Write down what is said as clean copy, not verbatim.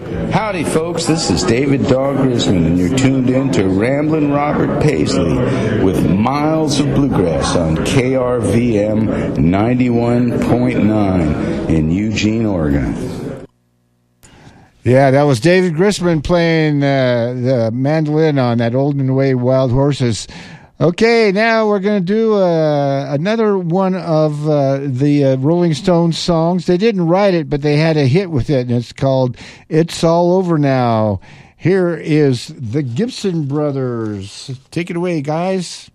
Howdy, folks. This is David Dog Grisman, and you're tuned in to Ramblin' Robert Paisley with Miles of Bluegrass on KRVM 91.9 in Eugene, Oregon. Yeah, that was David Grisman playing the mandolin on that Old and Away Wild Horses. Okay, now we're going to do another one of the Rolling Stones songs. They didn't write it, but they had a hit with it, and it's called It's All Over Now. Here is the Gibson Brothers. Take it away, guys.